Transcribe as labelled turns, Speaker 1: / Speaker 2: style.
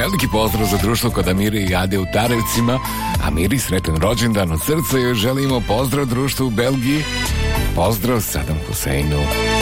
Speaker 1: veliki pozdrav za društvo kod Amire i Ade u Tarevcima. Amiri, sretan rođendan od srca joj želimo. Pozdrav društvu u Belgiji. Pozdrav Sadam Huseinu.